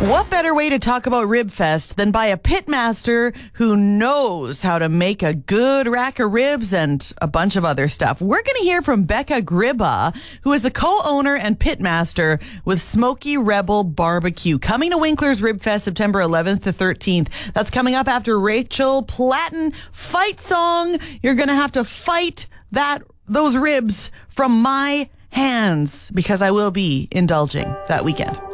What better way to talk about Ribfest than by a pitmaster who knows how to make a good rack of ribs and a bunch of other stuff? We're going to hear from Becca Gribba, who is the co-owner and pitmaster with Smoky Rebel Barbecue. Coming to Winkler's Ribfest September 11th to 13th. That's coming up after Rachel Platten fight song. You're going to have to fight those ribs from my hands because I will be indulging that weekend.